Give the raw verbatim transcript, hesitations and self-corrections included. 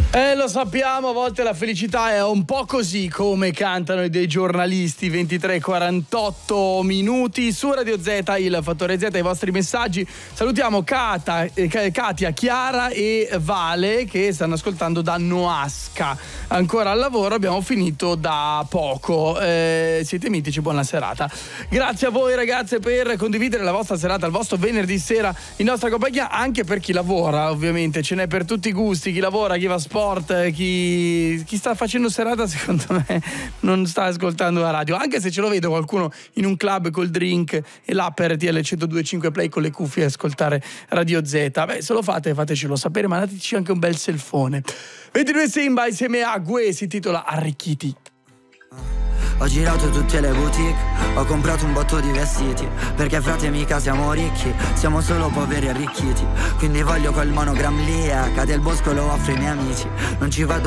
Eh, lo sappiamo, a volte la felicità è un po' così come cantano dei giornalisti. Ventitré e quarantotto minuti su Radio Z, il Fattore Z, i vostri messaggi. Salutiamo Cata, eh, Katia, Chiara e Vale che stanno ascoltando da Noasca. Ancora al lavoro, abbiamo finito da poco. Eh, siete mitici, buona serata. Grazie a voi ragazze per condividere la vostra serata, il vostro venerdì sera in nostra compagnia, anche per chi lavora, ovviamente. Ce n'è per tutti i gusti, chi lavora, chi va a sport, chi, chi sta facendo serata secondo me non sta ascoltando la radio, anche se ce lo vedo qualcuno in un club col drink e là per R T L centodue e cinque Play con le cuffie a ascoltare Radio Z. Beh, se lo fate fatecelo sapere, mandateci anche un bel selfone. ventidue Simba insieme a Gue, si intitola Arricchiti. Ho girato tutte le boutique, ho comprato un botto di vestiti, perché frate mica siamo ricchi, siamo solo poveri arricchiti. Quindi voglio quel monogram lì, H del Bosco lo offro ai miei amici. Non ci vado